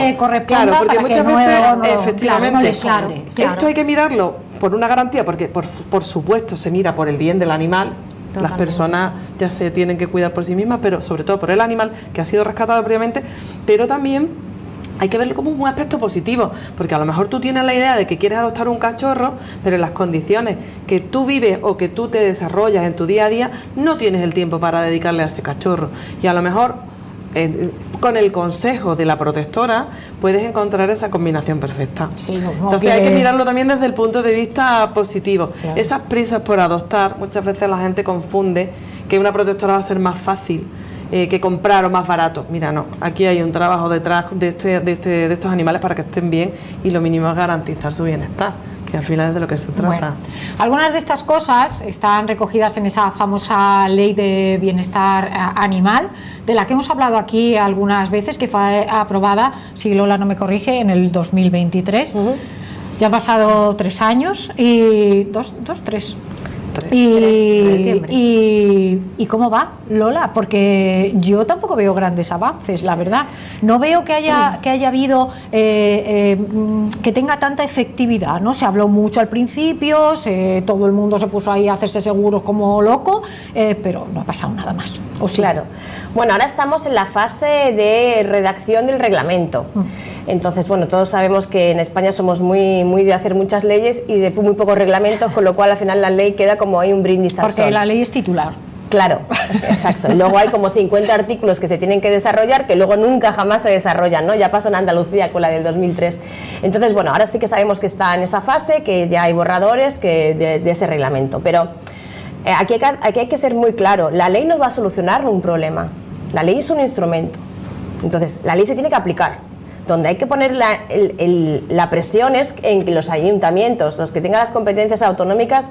le corresponda. Claro, porque muchas veces, efectivamente, claro. Esto hay que mirarlo por una garantía, porque por supuesto se mira por el bien del animal. Totalmente. Las personas ya se tienen que cuidar por sí mismas, pero sobre todo por el animal que ha sido rescatado previamente, pero también hay que verlo como un aspecto positivo, porque a lo mejor tú tienes la idea de que quieres adoptar un cachorro, pero en las condiciones que tú vives o que tú te desarrollas en tu día a día, no tienes el tiempo para dedicarle a ese cachorro. Y a lo mejor, con el consejo de la protectora, puedes encontrar esa combinación perfecta. Sí, entonces hay que mirarlo también desde el punto de vista positivo. Claro. Esas prisas por adoptar, muchas veces la gente confunde que una protectora va a ser más fácil que comprar o más barato. Mira, no, aquí hay un trabajo detrás de estos animales para que estén bien, y lo mínimo es garantizar su bienestar, que al final es de lo que se trata. Bueno, algunas de estas cosas están recogidas en esa famosa ley de bienestar animal, de la que hemos hablado aquí algunas veces, que fue aprobada, si Lola no me corrige, en el 2023. Ya han pasado 3 años y tres. ¿Y cómo va, Lola? Porque yo tampoco veo grandes avances, la verdad. No veo que haya habido que tenga tanta efectividad, ¿no? Se habló mucho al principio, todo el mundo se puso ahí a hacerse seguros como loco, pero no ha pasado nada más. ¿O sí? Claro. Bueno, ahora estamos en la fase de redacción del reglamento. Entonces, bueno, todos sabemos que en España somos muy de hacer muchas leyes y de muy pocos reglamentos, con lo cual al final la ley queda como hay un brindis al sol. Porque la ley es titular. Claro, exacto. Y luego hay como 50 artículos que se tienen que desarrollar, que luego nunca jamás se desarrollan, ¿no? Ya pasó en Andalucía con la del 2003. Entonces, bueno, ahora sí que sabemos que está en esa fase, que ya hay borradores de ese reglamento. Pero aquí hay que ser muy claro, la ley no va a solucionar un problema. La ley es un instrumento. Entonces, la ley se tiene que aplicar. Donde hay que poner la presión es en que los ayuntamientos, los que tengan las competencias autonómicas,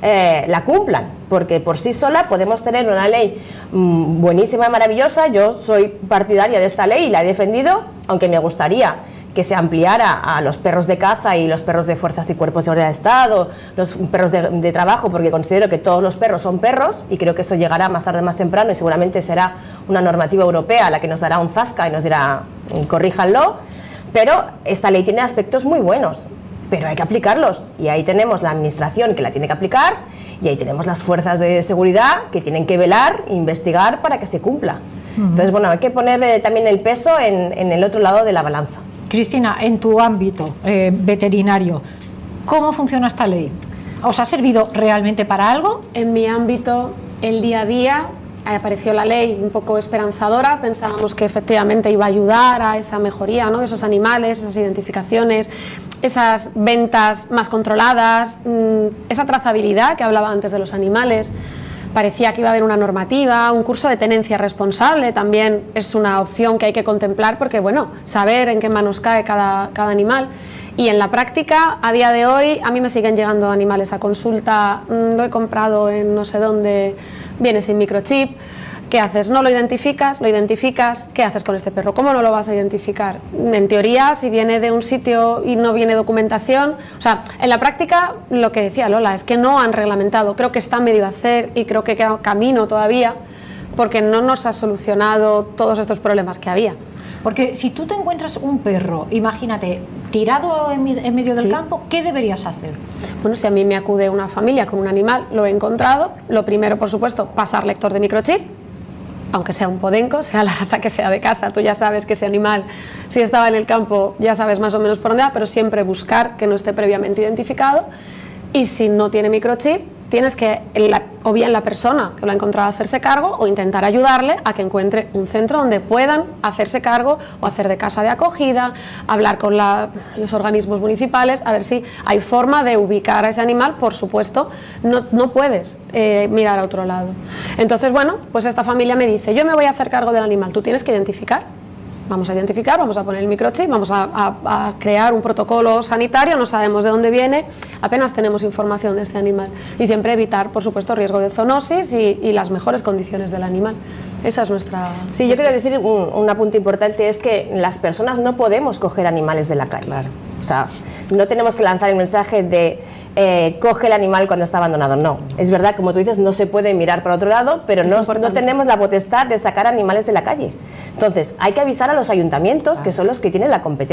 la cumplan, porque por sí sola podemos tener una ley buenísima, maravillosa. Yo soy partidaria de esta ley y la he defendido, aunque me gustaría que se ampliara a los perros de caza y los perros de fuerzas y cuerpos de seguridad de Estado, los perros de trabajo, porque considero que todos los perros son perros, y creo que esto llegará más tarde o más temprano, y seguramente será una normativa europea la que nos dará un zasca y nos dirá corríjanlo. Pero esta ley tiene aspectos muy buenos, pero hay que aplicarlos, y ahí tenemos la administración que la tiene que aplicar, y ahí tenemos las fuerzas de seguridad que tienen que velar e investigar para que se cumpla. Entonces, bueno, hay que poner también el peso en el otro lado de la balanza. Cristina, en tu ámbito veterinario, ¿cómo funciona esta ley? ¿Os ha servido realmente para algo? En mi ámbito, el día a día, apareció la ley un poco esperanzadora. Pensábamos que efectivamente iba a ayudar a esa mejoría, ¿no?, de esos animales, esas identificaciones, esas ventas más controladas, esa trazabilidad que hablaba antes de los animales. Parecía que iba a haber una normativa, un curso de tenencia responsable también es una opción que hay que contemplar, porque, bueno, saber en qué manos cae cada animal. Y en la práctica, a día de hoy, a mí me siguen llegando animales a consulta, lo he comprado en no sé dónde, viene sin microchip. ¿Qué haces? ¿No lo identificas? ¿Lo identificas? ¿Qué haces con este perro? ¿Cómo no lo vas a identificar? En teoría, si viene de un sitio y no viene documentación... O sea, en la práctica, lo que decía Lola, es que no han reglamentado. Creo que está medio a hacer y creo que queda camino todavía, porque no nos ha solucionado todos estos problemas que había. Porque si tú te encuentras un perro, imagínate, tirado en medio del campo, ¿qué deberías hacer? Bueno, si a mí me acude una familia con un animal, lo he encontrado, lo primero, por supuesto, pasar lector de microchip, aunque sea un podenco, sea la raza que sea de caza, tú ya sabes que ese animal, si estaba en el campo, ya sabes más o menos por dónde va, pero siempre buscar que no esté previamente identificado. Y si no tiene microchip, tienes que, o bien la persona que lo ha encontrado, hacerse cargo, o intentar ayudarle a que encuentre un centro donde puedan hacerse cargo, o hacer de casa de acogida, hablar con los organismos municipales, a ver si hay forma de ubicar a ese animal. Por supuesto, no puedes mirar a otro lado. Entonces, bueno, pues esta familia me dice, yo me voy a hacer cargo del animal, tú tienes que identificar. Vamos a identificar, vamos a poner el microchip, vamos a crear un protocolo sanitario, no sabemos de dónde viene, apenas tenemos información de este animal. Y siempre evitar, por supuesto, riesgo de zoonosis y las mejores condiciones del animal. Esa es nuestra... Sí, yo quiero decir un apunte importante, es que las personas no podemos coger animales de la calle. Claro. O sea, no tenemos que lanzar el mensaje de coge el animal cuando está abandonado. No, es verdad, como tú dices, no se puede mirar para otro lado, pero no tenemos la potestad de sacar animales de la calle. Entonces, hay que avisar a los ayuntamientos, que son los que tienen la competencia.